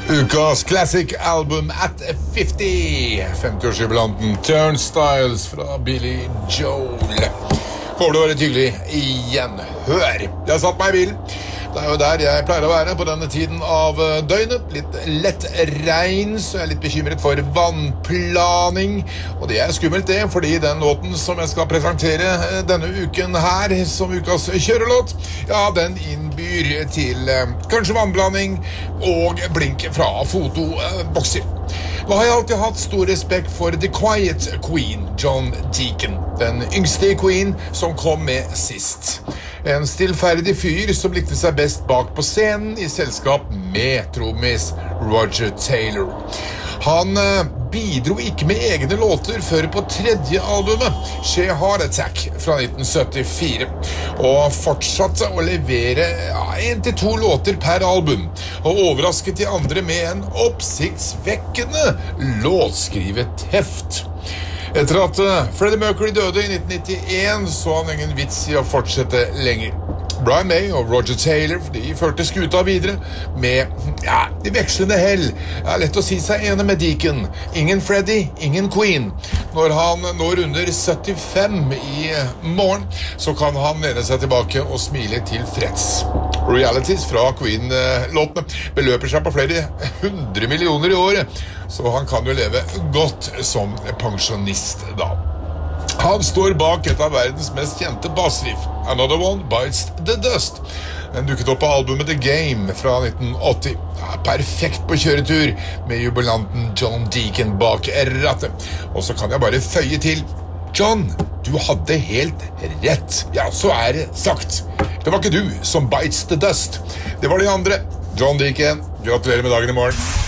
Ukas Classic Album at 50, 50-årsjubilanten Turnstiles fra Billy Joel. Håper det var litt hyggelig igjen. Hør, jeg har satt meg I bilen. Det jo der jeg pleier å være på denne tiden av døgnet. Litt lett regn, så jeg litt bekymret for vannplaning. Og det skummelt det, fordi den låten som jeg skal presentere denne uken her, som ukas kjørelåt, ja, den innbyr til kanskje vannblanding og blink fra fotobokser. Nå har jeg alltid hatt stor respekt for The Quiet Queen, John Deacon, den yngste Queen som kom med sist. En stillferdig fyr som likte seg best bak på scenen I selskap med trommis Roger Taylor. Han bidro ikke med egne låter før på tredje albumet, She Heart Attack fra 1974, og fortsatte å levere 1 til 2 låter per album, og overrasket de andre med en oppsiktsvekkende låtskrivet heft. Etter at Freddie Mercury døde I 1991, så han ingen vits I å fortsette lenger. Brian May og Roger Taylor, de førte skuta videre med, de vekslende hell. Lett å si seg enig med Deacon. Ingen Freddie, ingen Queen. Når han når under 75 I morgen, så kan han lene seg tilbake og smile til freds. Realities fra Queen-låtene beløper seg på flere 100 millioner I året, så han kan jo leve godt som pensjonist da. Han står bak et av verdens mest kjente bassriff, Another One Bites the Dust. Den dukket opp på albumet The Game fra 1980. Perfekt på kjøretur med jubilanten John Deacon bak rattet. Og så kan jeg bare føye til, John, du hadde helt rett. Ja, så det sagt. Det var ikke du som bites the dust. Det var de andre. John Deacon, gratulerer med dagen I morgen.